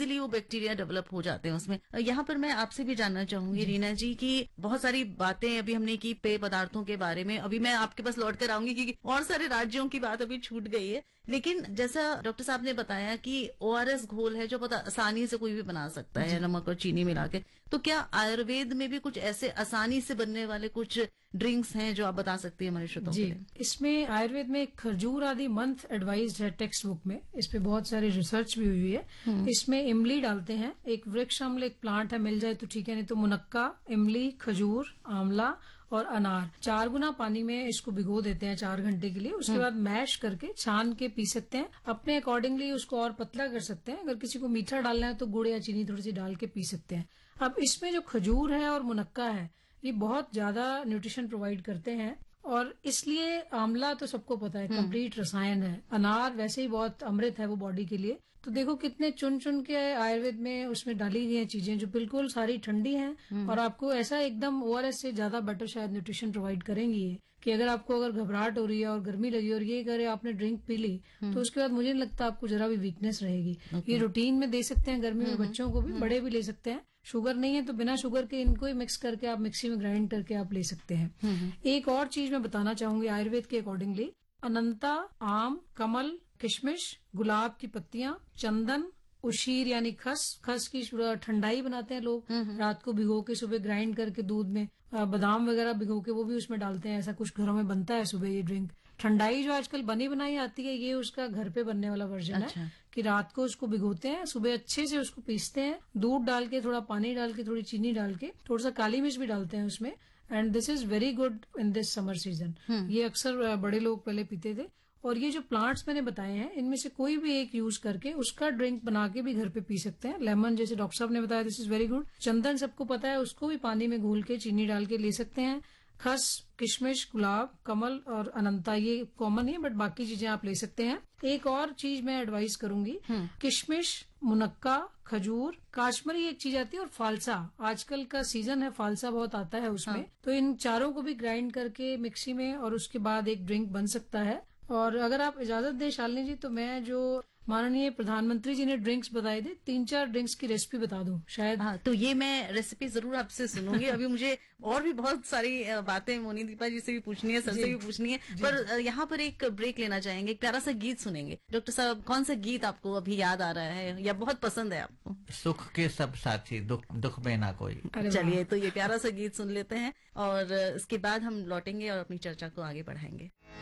Easily वो bacteria develop हो जाते हैं उसमें। यहाँ पर मैं आपसे भी जानना चाहूंगी रीना जी की बहुत सारी बातें अभी हमने की पेय पदार्थों के बारे में, अभी मैं आपके पास लौट कर आऊंगी क्योंकि और सारे राज्यों की बात अभी छूट गई है। लेकिन जैसा डॉक्टर साहब ने बताया कि ओआरएस घोल है जो बहुत आसानी से कोई भी बना सकता है नमक और चीनी मिला के, तो क्या आयुर्वेद में भी कुछ ऐसे आसानी से बनने वाले कुछ ड्रिंक्स हैं जो आप बता सकती है हमारे श्रोताओं के जी, लिए? इसमें आयुर्वेद में खजूर आदि मंथ एडवाइज्ड है टेक्स्ट बुक में, इस पे बहुत सारी रिसर्च भी हुई है। इसमें इमली डालते हैं, एक वृक्ष अम्ल एक प्लांट है, मिल जाए तो ठीक है, नहीं तो मुनक्का, इमली, खजूर, आंवला और अनार 4 गुना पानी में इसको भिगो देते हैं 4 घंटे के लिए। उसके बाद मैश करके छान के पी सकते हैं। अपने अकॉर्डिंगली उसको और पतला कर सकते हैं। अगर किसी को मीठा डालना है तो गुड़ या चीनी थोड़ी सी डाल के पी सकते हैं। अब इसमें जो खजूर है और मुनक्का है ये बहुत ज्यादा न्यूट्रिशन प्रोवाइड करते हैं, और इसलिए आंवला तो सबको पता है कंप्लीट रसायन है। अनार वैसे ही बहुत अमृत है वो बॉडी के लिए। तो देखो कितने चुन चुन के आयुर्वेद में उसमें डाली गई हैं चीजें जो बिल्कुल सारी ठंडी हैं और आपको ऐसा एकदम ओआरएस से ज्यादा बेटर शायद न्यूट्रिशन प्रोवाइड करेंगी ये, कि अगर घबराहट हो रही है और गर्मी लगी और ये करे आपने ड्रिंक पी ली तो उसके बाद मुझे नहीं लगता आपको जरा भी वीकनेस रहेगी। ये रूटीन में दे सकते हैं गर्मी में, बच्चों को भी, बड़े भी ले सकते हैं। शुगर नहीं है तो बिना शुगर के इनको ही मिक्स करके आप मिक्सी में ग्राइंड करके आप ले सकते हैं। एक और चीज मैं बताना चाहूंगी आयुर्वेद के अकॉर्डिंगली, अनंता, आम, कमल, किशमिश, गुलाब की पत्तियां, चंदन, उशीर यानी खस की ठंडाई बनाते हैं लोग, रात को भिगो के सुबह ग्राइंड करके दूध में, बादाम वगैरह भिगो के वो भी उसमें डालते हैं। ऐसा कुछ घरों में बनता है सुबह ये ड्रिंक। ठंडाई जो आजकल बनी बनाई आती है ये उसका घर पे बनने वाला वर्जन है, कि रात को उसको भिगोते हैं, सुबह अच्छे से उसको पीसते हैं, दूध डाल के, थोड़ा पानी डाल के, थोड़ी चीनी डाल के, थोड़ा सा काली मिर्च भी डालते हैं उसमें। And this is very good in this summer season. ये अक्सर बड़े लोग पहले पीते थे। और ये जो प्लांट्स मैंने बताए हैं इनमें से कोई भी एक यूज करके उसका ड्रिंक बना के भी घर पे पी सकते हैं। लेमन जैसे डॉक्टर साहब ने बताया, दिस इज वेरी गुड। चंदन सबको पता है, उसको भी पानी में घोल के चीनी डाल के ले सकते हैं। खस, किशमिश, गुलाब, कमल और अनंता ये कॉमन है, बट बाकी चीजें आप ले सकते हैं। एक और चीज मैं एडवाइस करूंगी, किशमिश, मुनक्का, खजूर, काश्मीरी एक चीज आती है, और फालसा। आजकल का सीजन है, फालसा बहुत आता है उसमें। तो इन चारों को भी ग्राइंड करके मिक्सी में, और उसके बाद एक ड्रिंक बन सकता है। और अगर आप इजाजत दे शालिनी जी तो मैं जो माननीय प्रधानमंत्री जी ने ड्रिंक्स बताए थे 3-4 ड्रिंक्स की रेसिपी बता दूं शायद। हाँ, तो ये मैं रेसिपी जरूर आपसे सुनूंगी। अभी मुझे और भी बहुत सारी बातें मोनी दीपा जी से भी पूछनी है, सर से भी पूछनी है, पर यहाँ पर एक ब्रेक लेना चाहेंगे, एक प्यारा सा गीत सुनेंगे। डॉक्टर साहब, कौन सा गीत आपको अभी याद आ रहा है या बहुत पसंद है आपको? सुख के सब साथी, दुख में ना कोई। चलिए, तो ये प्यारा सा गीत सुन लेते हैं और इसके बाद हम लौटेंगे और अपनी चर्चा को आगे बढ़ाएंगे।